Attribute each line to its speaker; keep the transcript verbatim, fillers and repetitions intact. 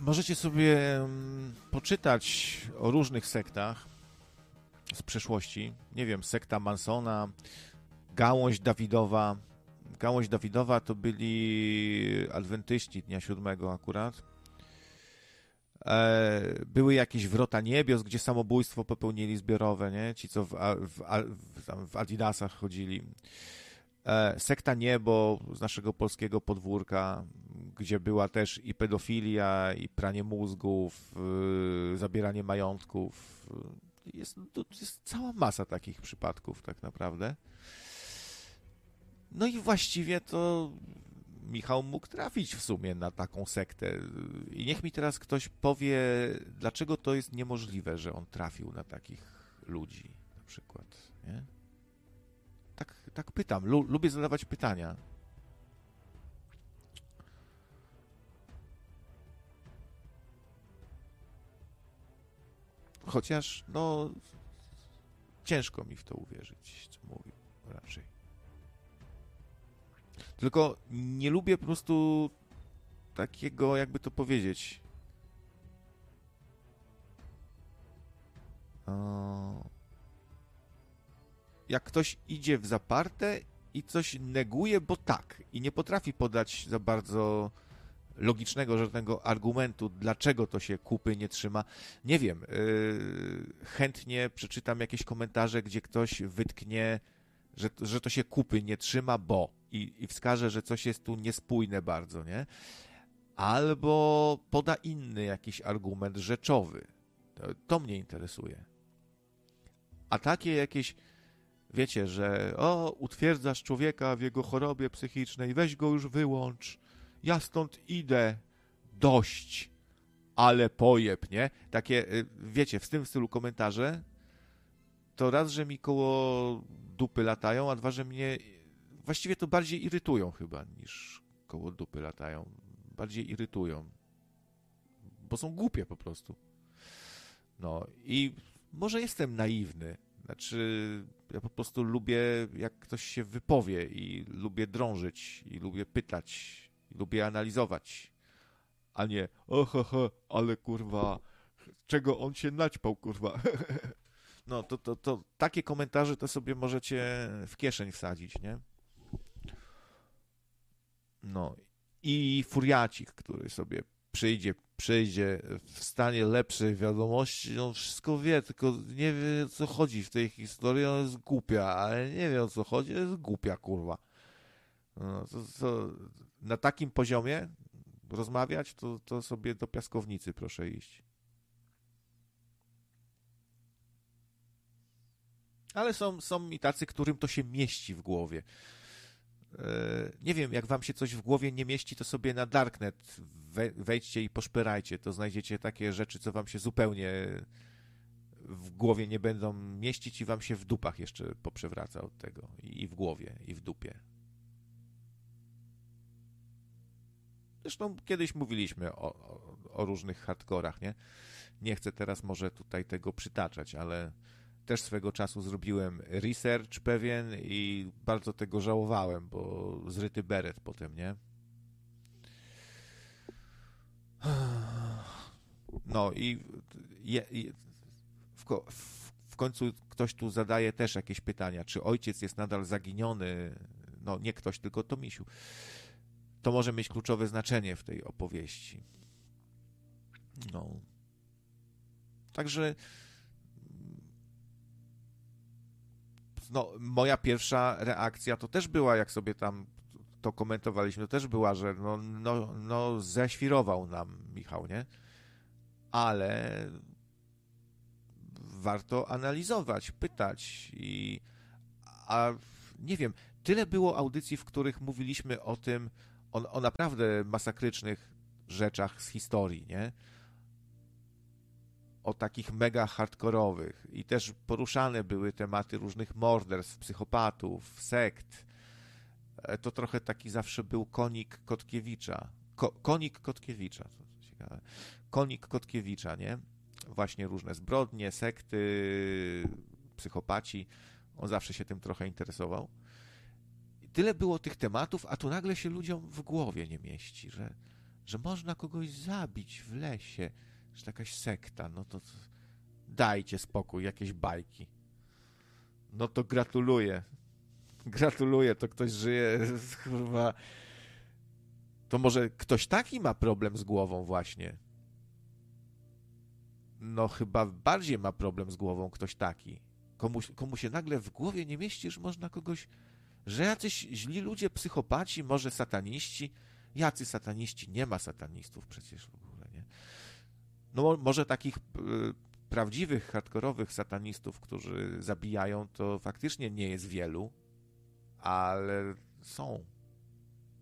Speaker 1: Możecie sobie mm, poczytać o różnych sektach z przeszłości. Nie wiem, sekta Mansona, Gałąź Dawidowa. Gałąź Dawidowa to byli adwentyści Dnia Siódmego akurat. E, były jakieś wrota niebios, gdzie samobójstwo popełnili zbiorowe, nie? Ci, co w, w, w, w Adidasach chodzili. E, sekta Niebo z naszego polskiego podwórka, gdzie była też i pedofilia, i pranie mózgów, y, zabieranie majątków. Jest, to jest cała masa takich przypadków tak naprawdę. No i właściwie to Michał mógł trafić w sumie na taką sektę. I niech mi teraz ktoś powie, dlaczego to jest niemożliwe, że on trafił na takich ludzi na przykład, nie? Tak, tak pytam. Lu- lubię zadawać pytania. Chociaż, no, ciężko mi w to uwierzyć, co mówił raczej. Tylko nie lubię po prostu takiego, jakby to powiedzieć, jak ktoś idzie w zaparte i coś neguje, bo tak, i nie potrafi podać za bardzo logicznego, żadnego argumentu, dlaczego to się kupy nie trzyma. Nie wiem, yy, chętnie przeczytam jakieś komentarze, gdzie ktoś wytknie, że, że to się kupy nie trzyma, bo i, i wskaże, że coś jest tu niespójne bardzo, nie? Albo poda inny jakiś argument rzeczowy. To, to mnie interesuje. A takie jakieś, wiecie, że o, utwierdzasz człowieka w jego chorobie psychicznej, weź go już wyłącz, ja stąd idę, dość, ale pojeb, nie? Takie, wiecie, w tym stylu komentarze, to raz, że mi koło dupy latają, a dwa, że mnie właściwie to bardziej irytują chyba, niż koło dupy latają. Bardziej irytują, bo są głupie po prostu. No i może jestem naiwny, znaczy ja po prostu lubię, jak ktoś się wypowie i lubię drążyć i lubię pytać, i lubię analizować, a nie oho, ale kurwa, czego on się naćpał, kurwa. No to, to, to takie komentarze to sobie możecie w kieszeń wsadzić, nie? No i furiacik, który sobie przyjdzie, przyjdzie w stanie lepszej wiadomości, on wszystko wie, tylko nie wie, o co chodzi w tej historii, ona jest głupia, ale nie wie, o co chodzi, jest głupia, kurwa. No, to, to na takim poziomie rozmawiać, to, to sobie do piaskownicy proszę iść. Ale są, są i tacy, którym to się mieści w głowie. Nie wiem, jak wam się coś w głowie nie mieści, to sobie na Darknet wejdźcie i poszperajcie. To znajdziecie takie rzeczy, co wam się zupełnie w głowie nie będą mieścić i wam się w dupach jeszcze poprzewraca od tego. I w głowie, i w dupie. Zresztą kiedyś mówiliśmy o, o, o różnych hardkorach, nie? Nie chcę teraz może tutaj tego przytaczać, ale też swego czasu zrobiłem research pewien i bardzo tego żałowałem, bo zryty beret potem, nie? No i je, je, w, w, w końcu ktoś tu zadaje też jakieś pytania, czy ojciec jest nadal zaginiony, no nie ktoś, tylko Tomisiu. To może mieć kluczowe znaczenie w tej opowieści. No. Także no, moja pierwsza reakcja to też była, jak sobie tam to komentowaliśmy, to też była, że no, no, no ześwirował nam Michał, nie? Ale warto analizować, pytać i a nie wiem, tyle było audycji, w których mówiliśmy o tym, o, o naprawdę masakrycznych rzeczach z historii, nie? O takich mega hardkorowych i też poruszane były tematy różnych morderstw, psychopatów, sekt. To trochę taki zawsze był konik Kotkiewicza. Ko, konik Kotkiewicza, to ciekawe. Konik Kotkiewicza, nie? Właśnie różne zbrodnie, sekty, psychopaci. On zawsze się tym trochę interesował. I tyle było tych tematów, a tu nagle się ludziom w głowie nie mieści, że, że można kogoś zabić w lesie, że jakaś sekta, no to, to dajcie spokój, jakieś bajki. No to gratuluję. Gratuluję, to ktoś żyje, kurwa. To może ktoś taki ma problem z głową właśnie. No chyba bardziej ma problem z głową ktoś taki. Komu, komu się nagle w głowie nie mieści, że można kogoś... Że jacyś źli ludzie, psychopaci, może sataniści. Jacy sataniści? Nie ma satanistów przecież w ogóle, nie? No może takich y, prawdziwych, hardkorowych satanistów, którzy zabijają, to faktycznie nie jest wielu, ale są.